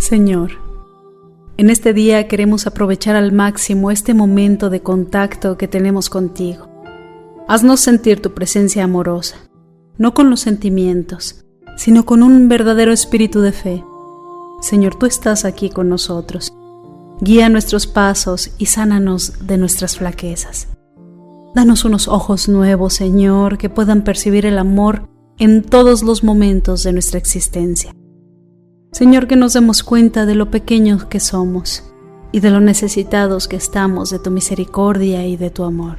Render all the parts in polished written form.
Señor, en este día queremos aprovechar al máximo este momento de contacto que tenemos contigo. Haznos sentir tu presencia amorosa, no con los sentimientos, sino con un verdadero espíritu de fe. Señor, tú estás aquí con nosotros. Guía nuestros pasos y sánanos de nuestras flaquezas. Danos unos ojos nuevos, Señor, que puedan percibir el amor en todos los momentos de nuestra existencia. Señor, que nos demos cuenta de lo pequeños que somos y de lo necesitados que estamos de tu misericordia y de tu amor.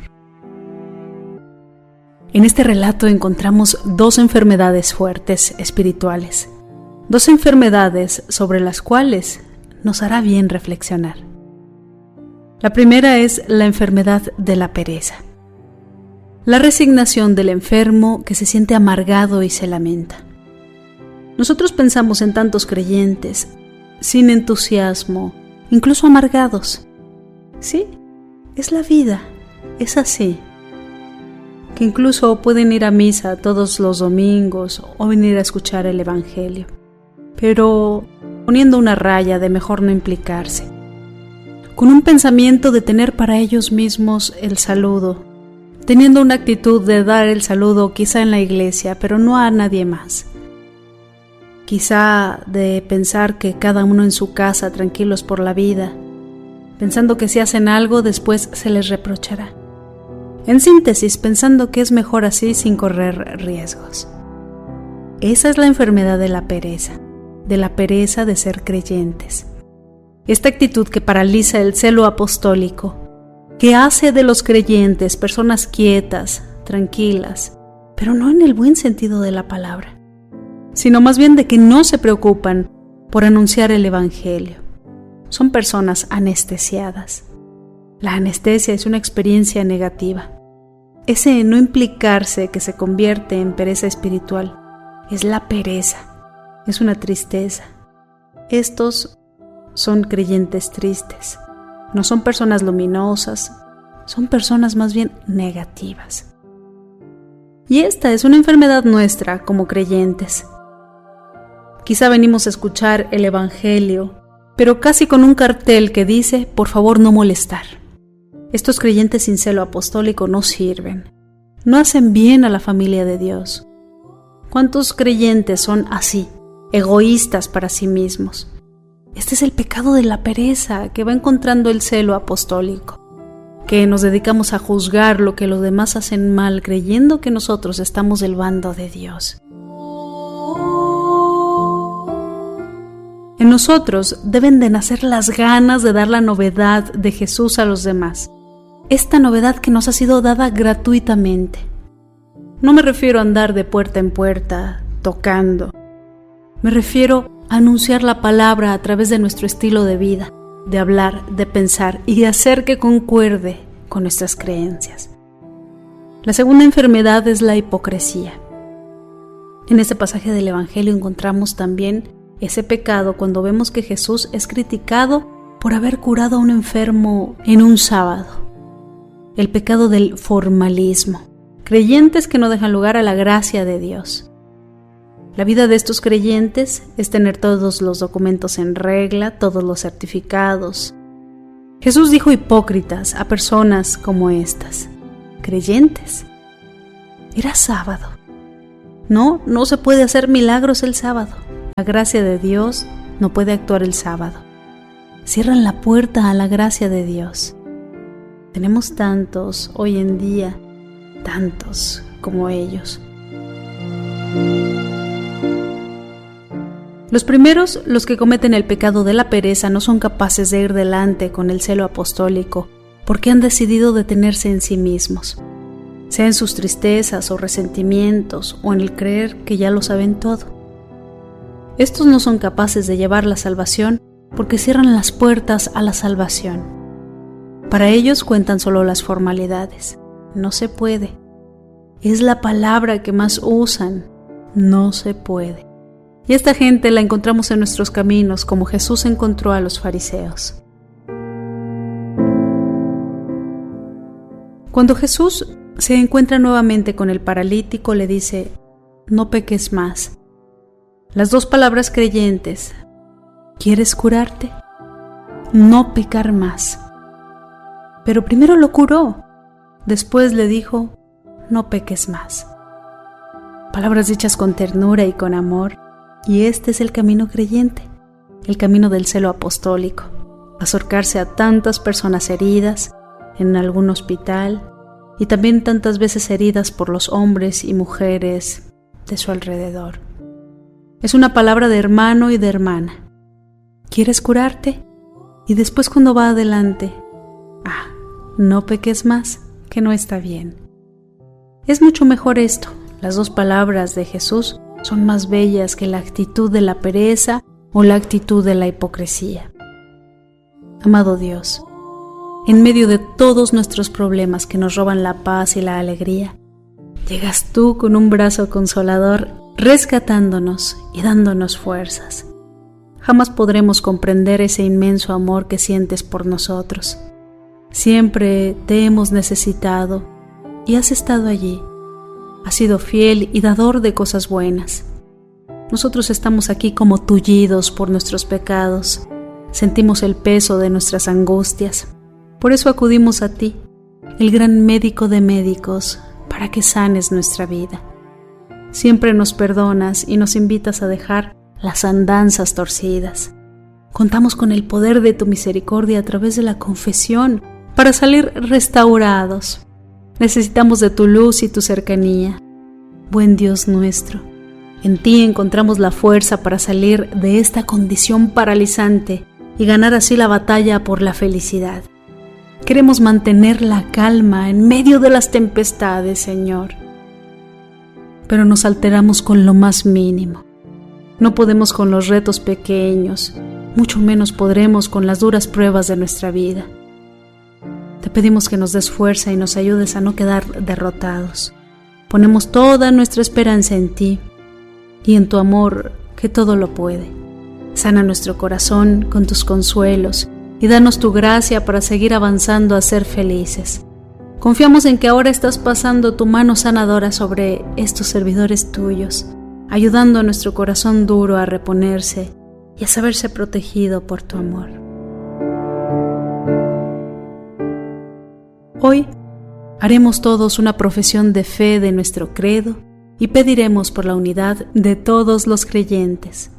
En este relato encontramos dos enfermedades fuertes espirituales, dos enfermedades sobre las cuales nos hará bien reflexionar. La primera es la enfermedad de la pereza, la resignación del enfermo que se siente amargado y se lamenta. Nosotros pensamos en tantos creyentes, sin entusiasmo, incluso amargados. Sí, es la vida, es así. Que incluso pueden ir a misa todos los domingos o venir a escuchar el Evangelio, pero poniendo una raya de mejor no implicarse, con un pensamiento de tener para ellos mismos el saludo, teniendo una actitud de dar el saludo quizá en la iglesia, pero no a nadie más. Quizá de pensar que cada uno en su casa tranquilos por la vida, pensando que si hacen algo después se les reprochará. En síntesis, pensando que es mejor así sin correr riesgos. Esa es la enfermedad de la pereza de ser creyentes. Esta actitud que paraliza el celo apostólico, que hace de los creyentes personas quietas, tranquilas, pero no en el buen sentido de la palabra, sino más bien de que no se preocupan por anunciar el Evangelio. Son personas anestesiadas. La anestesia es una experiencia negativa. Ese no implicarse que se convierte en pereza espiritual es la pereza, es una tristeza. Estos son creyentes tristes, no son personas luminosas, son personas más bien negativas. Y esta es una enfermedad nuestra como creyentes. Quizá venimos a escuchar el Evangelio, pero casi con un cartel que dice, por favor no molestar. Estos creyentes sin celo apostólico no sirven, no hacen bien a la familia de Dios. ¿Cuántos creyentes son así, egoístas para sí mismos? Este es el pecado de la pereza que va encontrando el celo apostólico, que nos dedicamos a juzgar lo que los demás hacen mal, creyendo que nosotros estamos del bando de Dios. En nosotros deben de nacer las ganas de dar la novedad de Jesús a los demás. Esta novedad que nos ha sido dada gratuitamente. No me refiero a andar de puerta en puerta, tocando. Me refiero a anunciar la palabra a través de nuestro estilo de vida, de hablar, de pensar y de hacer que concuerde con nuestras creencias. La segunda enfermedad es la hipocresía. En este pasaje del Evangelio encontramos también ese pecado cuando vemos que Jesús es criticado por haber curado a un enfermo en un sábado. El pecado del formalismo. Creyentes que no dejan lugar a la gracia de Dios. La vida de estos creyentes es tener todos los documentos en regla, todos los certificados. Jesús dijo hipócritas a personas como estas. Creyentes. Era sábado. No se puede hacer milagros el sábado. La gracia de Dios no puede actuar el sábado. Cierran la puerta a la gracia de Dios. Tenemos tantos hoy en día, tantos como ellos. Los primeros, los que cometen el pecado de la pereza, no son capaces de ir delante con el celo apostólico porque han decidido detenerse en sí mismos, sea en sus tristezas o resentimientos o en el creer que ya lo saben todo. Estos no son capaces de llevar la salvación porque cierran las puertas a la salvación. Para ellos cuentan solo las formalidades. No se puede. Es la palabra que más usan. No se puede. Y esta gente la encontramos en nuestros caminos como Jesús encontró a los fariseos. Cuando Jesús se encuentra nuevamente con el paralítico, le dice, no peques más. Las dos palabras creyentes ¿Quieres curarte? No pecar más. Pero primero lo curó. Después le dijo, no peques más. Palabras dichas con ternura y con amor. Y este es el camino creyente, el camino del celo apostólico. Acercarse a tantas personas heridas en algún hospital y también tantas veces heridas por los hombres y mujeres de su alrededor. Es una palabra de hermano y de hermana. ¿Quieres curarte? Y después cuando va adelante, no peques más, que no está bien. Es mucho mejor esto. Las dos palabras de Jesús son más bellas que la actitud de la pereza o la actitud de la hipocresía. Amado Dios, en medio de todos nuestros problemas que nos roban la paz y la alegría, llegas tú con un brazo consolador, rescatándonos y dándonos fuerzas. Jamás podremos comprender ese inmenso amor que sientes por nosotros. Siempre te hemos necesitado y has estado allí. Has sido fiel y dador de cosas buenas. Nosotros estamos aquí como tullidos por nuestros pecados. Sentimos el peso de nuestras angustias. Por eso acudimos a ti, el gran médico de médicos, para que sanes nuestra vida. Siempre nos perdonas y nos invitas a dejar las andanzas torcidas. Contamos con el poder de tu misericordia a través de la confesión para salir restaurados. Necesitamos de tu luz y tu cercanía. Buen Dios nuestro, en ti encontramos la fuerza para salir de esta condición paralizante y ganar así la batalla por la felicidad. Queremos mantener la calma en medio de las tempestades, Señor. Pero nos alteramos con lo más mínimo. No podemos con los retos pequeños, mucho menos podremos con las duras pruebas de nuestra vida. Te pedimos que nos des fuerza y nos ayudes a no quedar derrotados. Ponemos toda nuestra esperanza en ti y en tu amor que todo lo puede. Sana nuestro corazón con tus consuelos y danos tu gracia para seguir avanzando a ser felices. Confiamos en que ahora estás pasando tu mano sanadora sobre estos servidores tuyos, ayudando a nuestro corazón duro a reponerse y a saberse protegido por tu amor. Hoy haremos todos una profesión de fe de nuestro credo y pediremos por la unidad de todos los creyentes.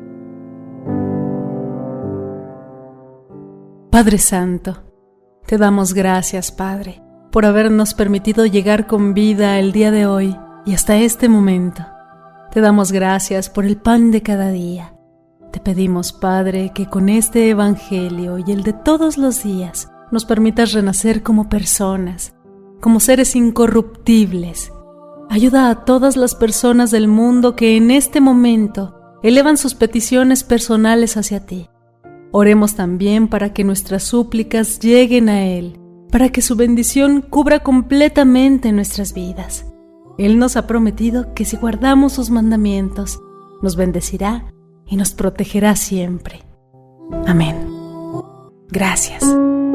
Padre Santo, te damos gracias, Padre, por habernos permitido llegar con vida el día de hoy y hasta este momento. Te damos gracias por el pan de cada día. Te pedimos, Padre, que con este Evangelio y el de todos los días nos permitas renacer como personas, como seres incorruptibles. Ayuda a todas las personas del mundo que en este momento elevan sus peticiones personales hacia ti. Oremos también para que nuestras súplicas lleguen a Él, para que su bendición cubra completamente nuestras vidas. Él nos ha prometido que si guardamos sus mandamientos, nos bendecirá y nos protegerá siempre. Amén. Gracias.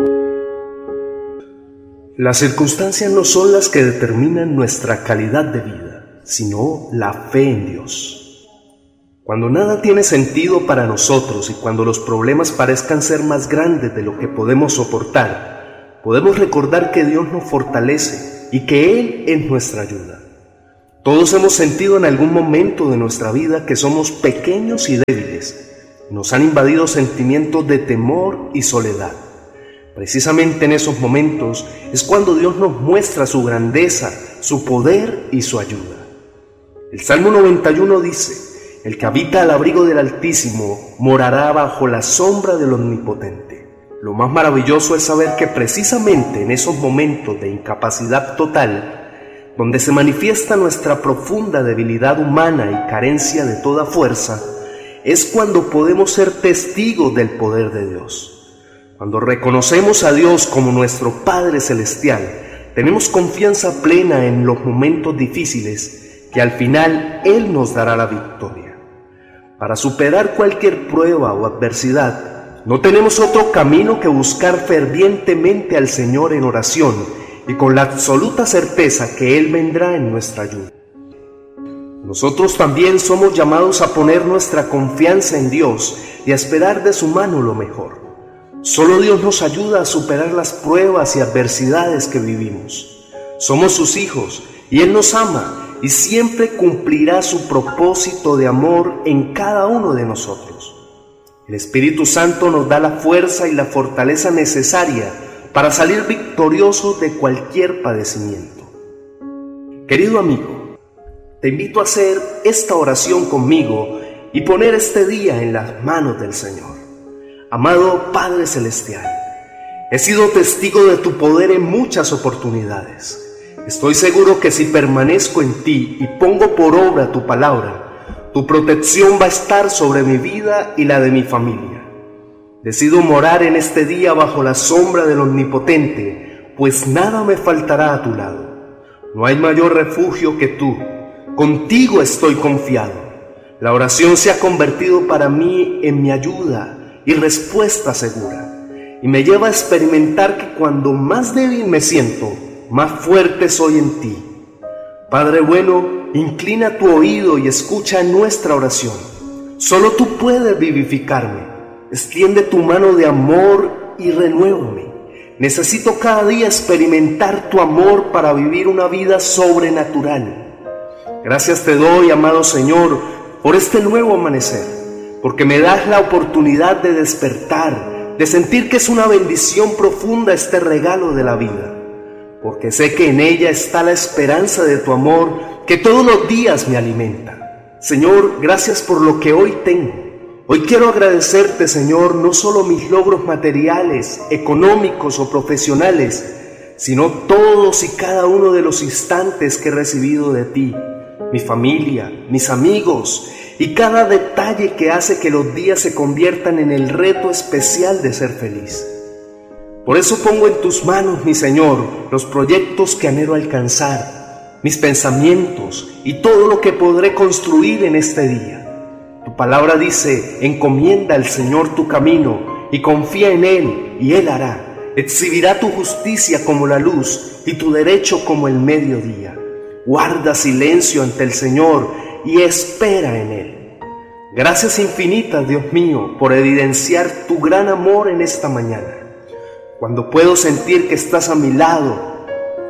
Las circunstancias no son las que determinan nuestra calidad de vida, sino la fe en Dios. Cuando nada tiene sentido para nosotros y cuando los problemas parezcan ser más grandes de lo que podemos soportar, podemos recordar que Dios nos fortalece y que Él es nuestra ayuda. Todos hemos sentido en algún momento de nuestra vida que somos pequeños y débiles. Nos han invadido sentimientos de temor y soledad. Precisamente en esos momentos es cuando Dios nos muestra su grandeza, su poder y su ayuda. El Salmo 91 dice: el que habita al abrigo del Altísimo morará bajo la sombra del Omnipotente. Lo más maravilloso es saber que precisamente en esos momentos de incapacidad total, donde se manifiesta nuestra profunda debilidad humana y carencia de toda fuerza, es cuando podemos ser testigos del poder de Dios. Cuando reconocemos a Dios como nuestro Padre Celestial, tenemos confianza plena en los momentos difíciles, que al final Él nos dará la victoria. Para superar cualquier prueba o adversidad, no tenemos otro camino que buscar fervientemente al Señor en oración y con la absoluta certeza que Él vendrá en nuestra ayuda. Nosotros también somos llamados a poner nuestra confianza en Dios y a esperar de su mano lo mejor. Solo Dios nos ayuda a superar las pruebas y adversidades que vivimos. Somos sus hijos y Él nos ama y siempre cumplirá su propósito de amor en cada uno de nosotros. El Espíritu Santo nos da la fuerza y la fortaleza necesaria para salir victoriosos de cualquier padecimiento. Querido amigo, te invito a hacer esta oración conmigo y poner este día en las manos del Señor. Amado Padre Celestial, he sido testigo de tu poder en muchas oportunidades. Estoy seguro que si permanezco en ti y pongo por obra tu palabra, tu protección va a estar sobre mi vida y la de mi familia. Decido morar en este día bajo la sombra del Omnipotente, pues nada me faltará a tu lado. No hay mayor refugio que tú. Contigo estoy confiado. La oración se ha convertido para mí en mi ayuda y respuesta segura, y me lleva a experimentar que cuando más débil me siento, más fuerte soy en ti. Padre bueno, inclina tu oído y escucha nuestra oración. Solo tú puedes vivificarme. Extiende tu mano de amor y renuévame. Necesito cada día experimentar tu amor para vivir una vida sobrenatural. Gracias te doy, amado Señor, por este nuevo amanecer, porque me das la oportunidad de despertar, de sentir que es una bendición profunda este regalo de la vida, porque sé que en ella está la esperanza de tu amor que todos los días me alimenta. Señor, gracias por lo que hoy tengo. Hoy quiero agradecerte, Señor, no solo mis logros materiales, económicos o profesionales, sino todos y cada uno de los instantes que he recibido de ti, mi familia, mis amigos y cada detalle que hace que los días se conviertan en el reto especial de ser feliz. Por eso pongo en tus manos, mi Señor, los proyectos que anhelo alcanzar, mis pensamientos y todo lo que podré construir en este día. Tu palabra dice: encomienda al Señor tu camino y confía en Él, y Él hará. Exhibirá tu justicia como la luz y tu derecho como el mediodía. Guarda silencio ante el Señor y espera en Él. Gracias infinitas, Dios mío, por evidenciar tu gran amor en esta mañana. Cuando puedo sentir que estás a mi lado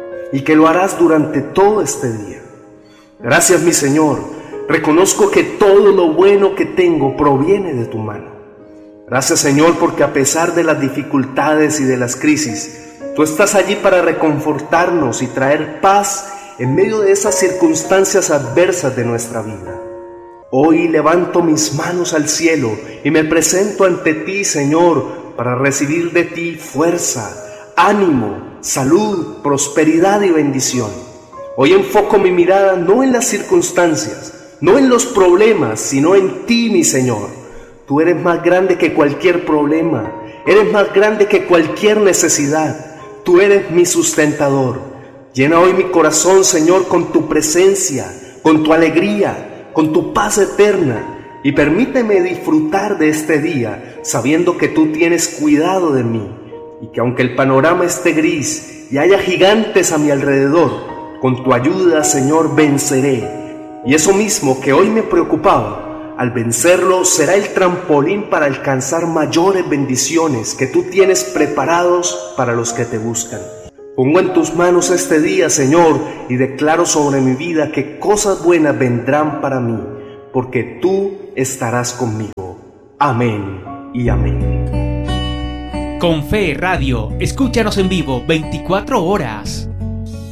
y que lo harás durante todo este día. Gracias, mi Señor. Reconozco que todo lo bueno que tengo proviene de tu mano. Gracias, Señor, porque a pesar de las dificultades y de las crisis, tú estás allí para reconfortarnos y traer paz en medio de esas circunstancias adversas de nuestra vida. Hoy levanto mis manos al cielo y me presento ante ti, Señor, para recibir de ti fuerza, ánimo, salud, prosperidad y bendición. Hoy enfoco mi mirada no en las circunstancias, no en los problemas, sino en ti, mi Señor. Tú eres más grande que cualquier problema, eres más grande que cualquier necesidad. Tú eres mi sustentador. Llena hoy mi corazón, Señor, con tu presencia, con tu alegría, con tu paz eterna, y permíteme disfrutar de este día, sabiendo que tú tienes cuidado de mí, y que aunque el panorama esté gris y haya gigantes a mi alrededor, con tu ayuda, Señor, venceré. Y eso mismo que hoy me preocupaba, al vencerlo será el trampolín para alcanzar mayores bendiciones que tú tienes preparados para los que te buscan. Pongo en tus manos este día, Señor, y declaro sobre mi vida que cosas buenas vendrán para mí, porque tú estarás conmigo. Amén y amén. Con Fe Radio, escúchanos en vivo 24 horas.